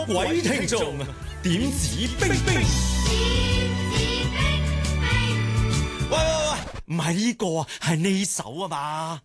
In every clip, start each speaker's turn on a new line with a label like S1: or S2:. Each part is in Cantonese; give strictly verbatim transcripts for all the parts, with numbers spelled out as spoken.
S1: 位聽眾，點指兵兵？喂喂喂，唔係呢個啊，係呢首啊嘛。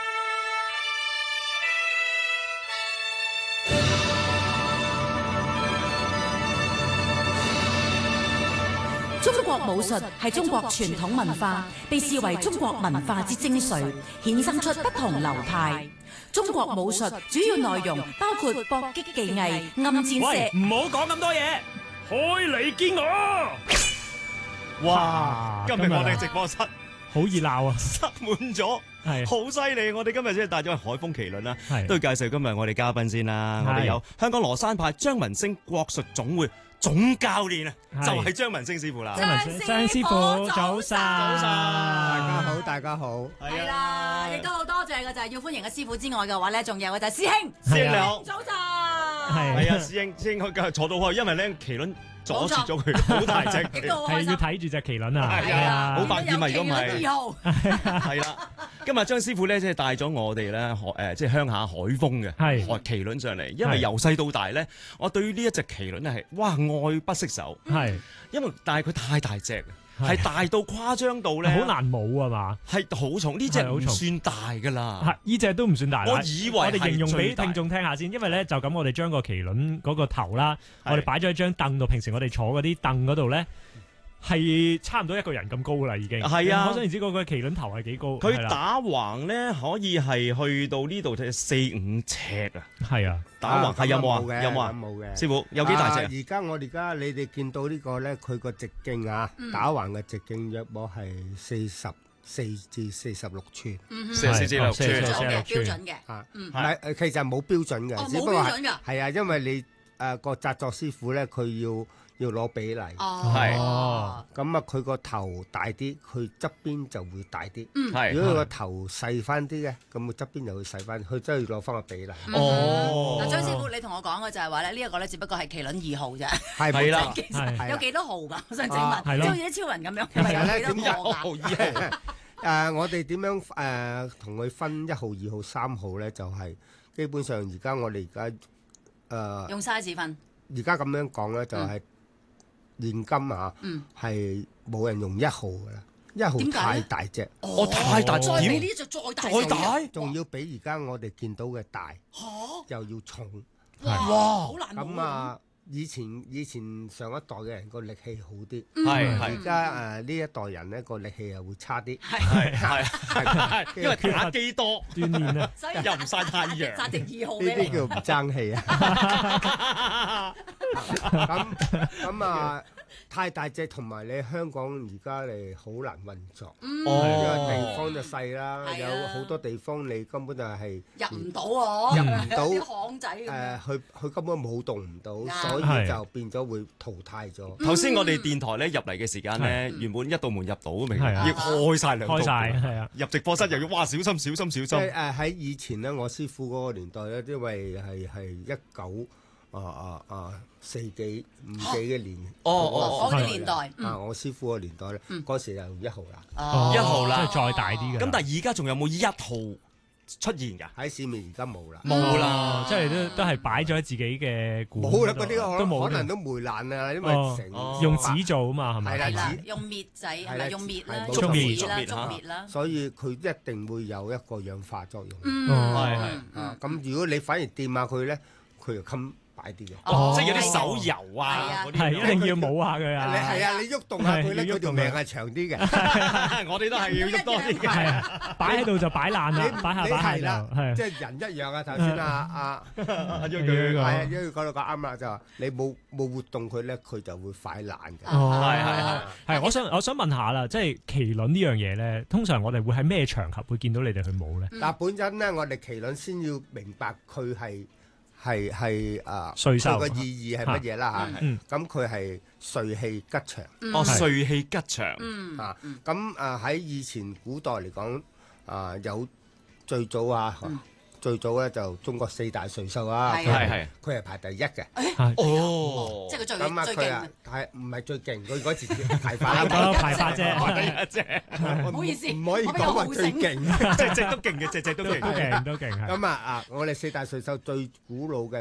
S2: 中國武術係中國傳統文化，被視為中國文化之精髓，衍生出不同流派。中國武術主要內容包括搏擊技藝、暗箭射。
S3: 喂，唔好講咁多嘢，開嚟見我！
S1: 哇！今日我哋直播室
S3: 好熱鬧啊，
S1: 塞滿咗，係好犀利！我哋今日先係帶咗海風麒麟啦，都要介紹今日我哋嘉賓先啦。我哋有香港羅山派張文星國術總會總教練啊，就係張文星師傅啦。
S3: 張文星張師傅早晨，早晨，
S4: 大家好，大家好。
S2: 係啦，亦都好多謝嘅就係要歡迎嘅師傅之外嘅話咧，仲有嘅就係師兄，
S1: 師兄你好，
S2: 早晨。
S1: 係啊，師兄，師兄佢坐到開，因為咧麒麟阻住咗佢，好大隻，
S3: 係要睇住隻麒麟啊，
S1: 係啊，好百厭啊，如果唔係，
S2: 二號
S1: 係啦。今日張師傅咧，即係帶咗我哋咧，誒，即係鄉下海風嘅，係學麒麟上嚟。因為由細到大咧，我對於呢一隻麒麟咧係，哇，愛不釋手。係，因為但係佢太大隻，係大到誇張到咧，
S3: 好難冇啊嘛。
S1: 係好重，呢隻唔算大噶啦。
S3: 係，呢隻都唔算大。
S1: 我以為
S3: 我哋形容俾聽眾聽下先，因為咧就咁，我哋將個麒麟嗰個頭啦，我哋擺咗喺張凳度，平時我哋坐嗰啲凳嗰度咧。係差唔多一個人咁高啦，已經係啊！可想而知嗰個麒麟頭係幾高。
S1: 佢打橫咧可以係去到呢度睇四五尺啊！係啊，打橫係有冇啊？有冇啊？
S4: 冇嘅。
S1: 師傅有幾大隻？
S4: 而家我哋而家你哋見到呢個咧，佢個直徑啊，打橫嘅直徑約莫係四十四至四十六寸。
S1: 四十四至六寸
S2: 嘅標準嘅。
S4: 啊，唔係誒，其實冇標準嘅，只不過係係啊，因為你誒個紮作師傅咧，佢要。要攞比例，
S1: 係
S4: 哦，咁啊佢個頭大啲，佢側邊就會大啲。
S1: 係，
S4: 如果佢個頭細翻啲嘅，咁佢側邊就會細翻，佢真係要攞翻個比例。
S2: 哦，嗱，張師傅，你同我講嘅就係話咧，呢一個咧只不過係麒麟二號啫，
S4: 係啦，
S2: 其實有幾多號㗎？我想請問，
S3: 係咯，
S2: 好似啲超人咁樣，
S4: 其實咧
S2: 點
S4: 一號二號，誒，我哋點樣誒同佢分一號、二號、三號咧？就係基本上而家我哋而家誒
S2: 用 size 分，
S4: 而家咁樣講咧，就係。現今啊，係冇人用一號噶啦，一號太大隻，
S1: 哦太大，
S2: 再比呢隻再大，
S1: 再大，
S4: 仲要比而家我哋見到嘅大，又要重，
S2: 哇，好難
S4: 咁啊！以前以前上一代嘅人個力氣好啲，
S1: 係
S4: 而家誒呢一代人咧個力氣又會差啲，
S1: 係係係，因為打機多
S3: 鍛鍊啊，
S1: 又唔曬太陽，
S2: 揸隻二號
S4: 呢啲叫唔爭氣啊！咁咁啊，太大隻同埋你香港而家你好難運作，因為地方就細啦，有好多地方你根本就係
S2: 入唔到喎，
S4: 入唔到
S2: 啲巷仔咁
S4: 誒，佢佢根本舞動唔到，所以就變咗會淘汰咗。
S1: 頭先我哋電台咧入嚟嘅時間咧，原本一道門入到明，要開曬兩道，
S3: 開曬係啊！
S1: 入直播室又要哇小心小心小心。
S4: 誒喺以前咧，我師傅嗰個年代咧，因為係係一九啊啊啊四幾五幾嘅年，
S1: 哦哦
S2: 嗰個年代
S4: 啊，我師傅個年代咧，嗰時就一號啦，
S1: 一號啦，
S3: 即係再大啲嘅。
S1: 咁但係而家仲有冇一號出現㗎？
S4: 喺市面而家冇啦，
S1: 冇啦，
S3: 即係都都係擺咗喺自己嘅館。
S4: 冇啦，嗰啲
S3: 都冇，
S4: 可能都霉爛啊，因為成
S3: 用紙做啊嘛，係咪？
S4: 係啦，
S2: 用滅仔係咪？用滅啦，
S3: 竹滅
S2: 啦，竹滅啦。
S4: 所以佢一定會有一個氧化作用。
S2: 嗯，
S1: 係係
S4: 啊，咁如果你反而掂下佢咧，佢又襟擺啲嘅。
S1: 哦，即係有啲手油啊，嗰啲
S3: 係一定要摸下佢啊！
S4: 你係啊，你喐動下佢咧，佢條命係長啲嘅。
S1: 我哋都係要喐多啲嘅。
S3: 係啊，擺喺度就擺爛啦，擺下擺下就係。
S4: 即係人一樣啊！頭先啊啊阿旭佢係啊，旭講到講啱啦，就話你冇冇活動佢咧，佢就會快爛嘅。
S3: 哦，
S1: 係係係。
S3: 係，我想我想問下啦，即係麒麟呢樣嘢咧，通常我哋會喺咩場合會見到你哋去舞咧？
S4: 嗱，本身咧，我哋麒麟先要明白佢係。係係啊，
S3: 歲壽
S4: 佢個意義係乜嘢啦嚇？咁佢係歲氣吉祥，
S1: 哦，歲氣吉祥
S4: 啊！咁啊喺以前古代嚟講啊，有最早啊，最早咧就中國四大歲獸啊，
S1: 係係，
S4: 佢係排第一嘅。
S1: 哦，
S2: 即係佢最
S4: 咁啊，
S2: 最
S4: 佢啊係唔係最勁？佢嗰時排法
S3: 排法啫，
S2: 唔好意思，
S4: 唔可以講話最勁，
S1: 隻隻都勁嘅，隻隻都勁，
S3: 都勁都勁。
S4: 咁啊啊！我哋四大歲獸最古老嘅